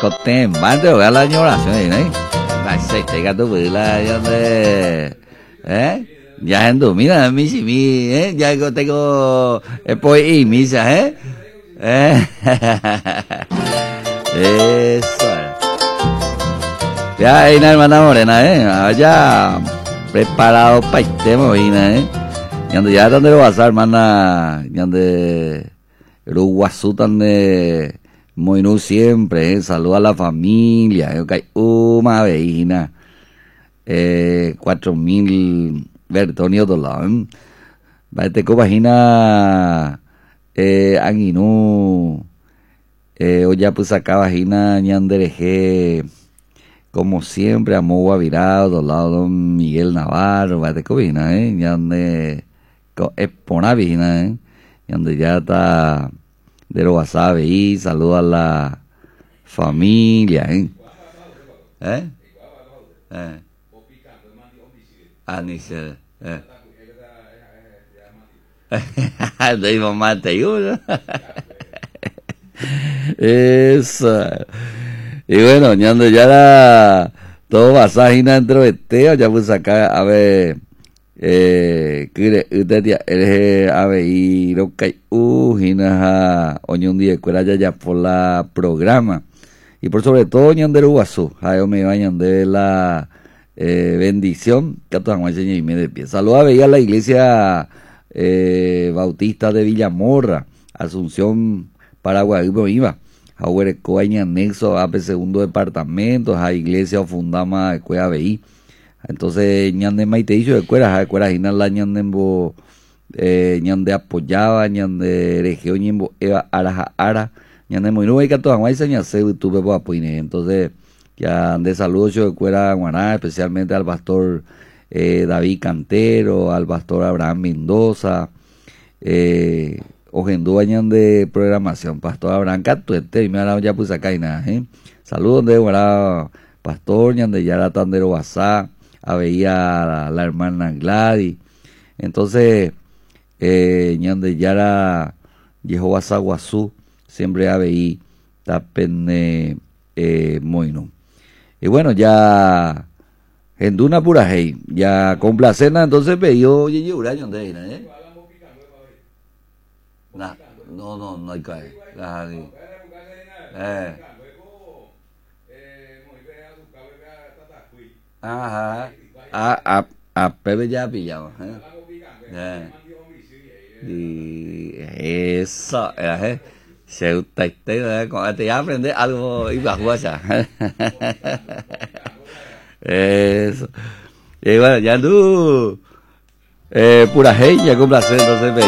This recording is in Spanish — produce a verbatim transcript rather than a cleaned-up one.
có tem bán được cái là nhau là sao này đấy mà sẽ thấy cái tôi vừa là như thế eh ya ando mira mi si mi eh ya go tengo eh poi y mi sa eh eh eso ya ahí nada hermana morena eh allá preparado para el tema hoy eh yando ya donde lo vas a hermana yande lo guasu tan de muy no siempre eh saluda a la familia eh que una veina eh cuatro mil Bertonio Dolan Baite ko bahina eh anginu eh oya pusaka bahina ñandereje como siempre amogua virado Dolado Don Miguel Navarro Baite ko bahina eh ñande ko espona bahina eh ñande ya está de lo wasabe y saluda a la familia eh eh eh Anice eh de mamá te ayuda eso y bueno ñando ya la todo basajina dentro de teo ya pues acá a ver eh que usted ya eres a ver y lo que uh hina oño un día escuela ya ya por la programa y por sobre todo ñandero guasu ayo me vayan de la Eh, bendición que a todos y me de pie. Saludos a veía la iglesia eh, bautista de Villamorra, Asunción, Paraguay, iba a ver coaña anexo a segundo departamento, a iglesia fundama de cueva veí. Entonces ñande maite hizo de cuera, de cuera gina la ñande bo eh, ñande apoyaba, ñande región ñembo eva araja ara, ñande muy no hay que a todos y se se tuve por apoyar. Entonces ya de saludos yo de cuera Guaná, especialmente al pastor eh, David Cantero, al pastor Abraham Mendoza, eh, Ogendú Bañan de programación, pastor Abraham Catuete, y me ha dado ya pues acá y nada, ¿eh? Saludos de Guaná, pastor, ñan de Yara Tandero Basá, a veía la, la hermana Gladys, entonces, eh, ñan de Yara Jehová Saguazú, siempre a veí, tapene, eh, moino. Y bueno, ya en Duna pura hey, ya con placena entonces pedió y yo uraño de ahí, ¿eh? Nah, no, no, no hay que eh. Eh. Ajá. A a a Pepe ya pillado, ¿eh? Eh. Y eso, ¿eh? Se usted te te aprende algo y va a jugar eso y bueno ya tú eh pura hey ya con placer entonces